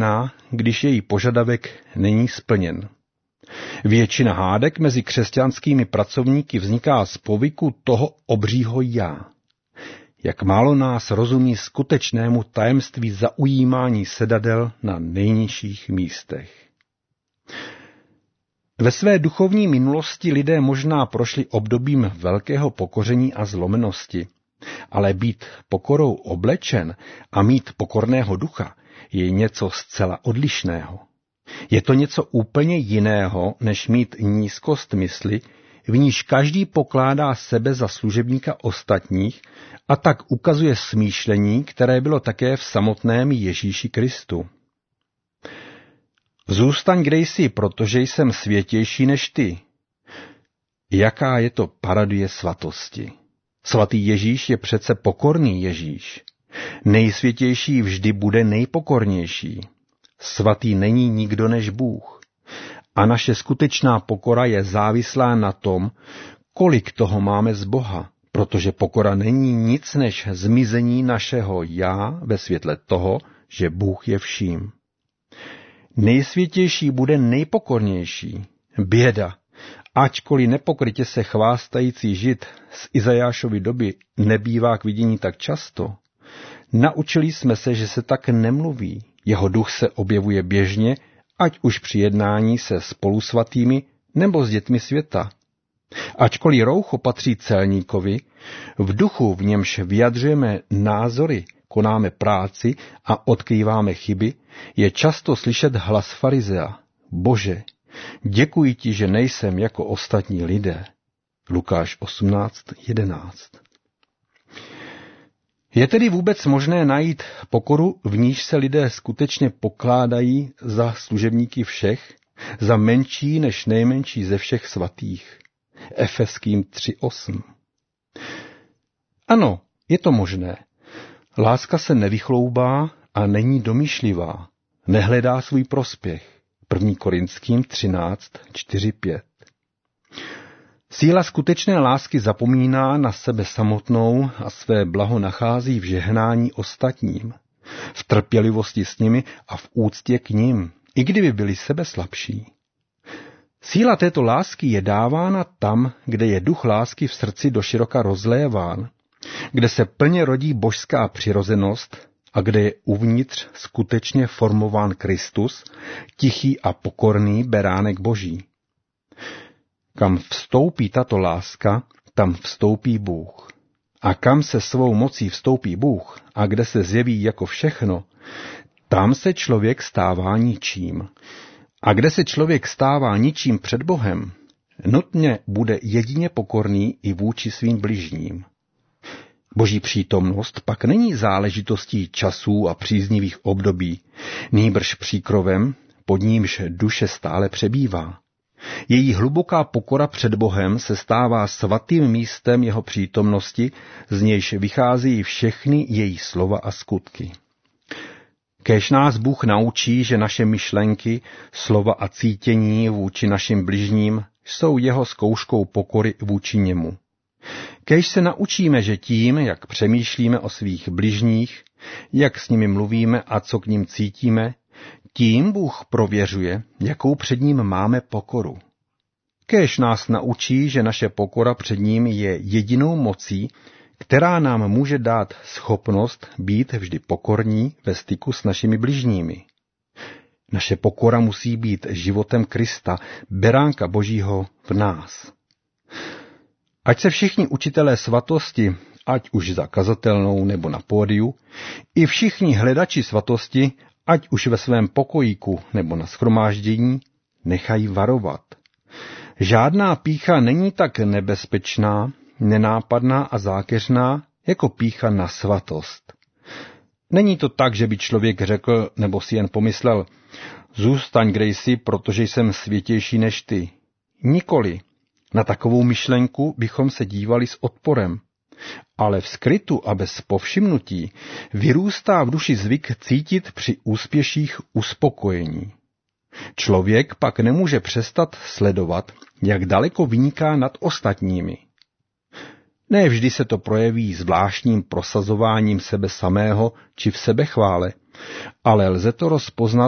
když její požadavek není splněn. Většina hádek mezi křesťanskými pracovníky vzniká z povyku toho obřího já. Jak málo nás rozumí skutečnému tajemství zaujímání sedadel na nejnižších místech. Ve své duchovní minulosti lidé možná prošli obdobím velkého pokoření a zlomenosti, ale být pokorou oblečen a mít pokorného ducha je něco zcela odlišného. Je to něco úplně jiného, než mít nízkost mysli, v níž každý pokládá sebe za služebníka ostatních a tak ukazuje smýšlení, které bylo také v samotném Ježíši Kristu. Zůstaň, kde jsi, protože jsem světější než ty. Jaká je to parodie svatosti? Svatý Ježíš je přece pokorný Ježíš. Nejsvětější vždy bude nejpokornější. Svatý není nikdo než Bůh. A naše skutečná pokora je závislá na tom, kolik toho máme z Boha, protože pokora není nic než zmizení našeho já ve světle toho, že Bůh je vším. Nejsvětější bude nejpokornější. Běda, ačkoliv nepokrytě se chvástající Žid z Izajášovy doby nebývá k vidění tak často, naučili jsme se, že se tak nemluví. Jeho duch se objevuje běžně, ať už při jednání se spolusvatými nebo s dětmi světa. Ačkoliv roucho patří celníkovi, v duchu, v němž vyjadřujeme názory, konáme práci a odkrýváme chyby, je často slyšet hlas farizea. Bože, děkuji ti, že nejsem jako ostatní lidé. Lukáš 18:11. Je tedy vůbec možné najít pokoru, v níž se lidé skutečně pokládají za služebníky všech, za menší než nejmenší ze všech svatých? Efeským 3:8. Ano, je to možné. Láska se nevychloubá a není domýšlivá. Nehledá svůj prospěch. 1. Korinským 13:4-5. Síla skutečné lásky zapomíná na sebe samotnou a své blaho nachází v žehnání ostatním, v trpělivosti s nimi a v úctě k nim, i kdyby byli sebe slabší. Síla této lásky je dávána tam, kde je duch lásky v srdci doširoka rozléván, kde se plně rodí božská přirozenost a kde je uvnitř skutečně formován Kristus, tichý a pokorný beránek Boží. Kam vstoupí tato láska, tam vstoupí Bůh. A kam se svou mocí vstoupí Bůh a kde se zjeví jako všechno, tam se člověk stává ničím. A kde se člověk stává ničím před Bohem, nutně bude jedině pokorný i vůči svým bližním. Boží přítomnost pak není záležitostí časů a příznivých období, nýbrž příkrovem, pod nímž duše stále přebývá. Její hluboká pokora před Bohem se stává svatým místem jeho přítomnosti, z nějž vychází všechny její slova a skutky. Kéž nás Bůh naučí, že naše myšlenky, slova a cítění vůči našim bližním jsou jeho zkouškou pokory vůči němu. Kéž se naučíme, že tím, jak přemýšlíme o svých bližních, jak s nimi mluvíme a co k nim cítíme, tím Bůh prověřuje, jakou před ním máme pokoru. Kéž nás naučí, že naše pokora před ním je jedinou mocí, která nám může dát schopnost být vždy pokorní ve styku s našimi bližními. Naše pokora musí být životem Krista, beránka Božího v nás. Ať se všichni učitelé svatosti, ať už za kazatelnou nebo na pódiu, i všichni hledači svatosti, ať už ve svém pokojíku nebo na shromáždění, nechají varovat. Žádná pýcha není tak nebezpečná, nenápadná a zákeřná, jako pýcha na svatost. Není to tak, že by člověk řekl nebo si jen pomyslel, zůstaň, kde jsi, protože jsem světější než ty. Nikoli. Na takovou myšlenku bychom se dívali s odporem. Ale v skrytu a bez povšimnutí vyrůstá v duši zvyk cítit při úspěších uspokojení. Člověk pak nemůže přestat sledovat, jak daleko vyniká nad ostatními. Ne vždy se to projeví zvláštním prosazováním sebe samého či v sebechvále, ale lze to rozpoznat